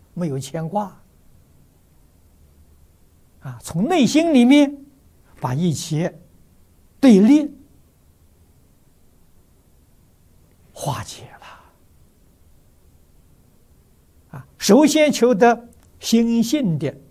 没有牵挂啊，从内心里面把一切对立化解了啊。首先求得心性的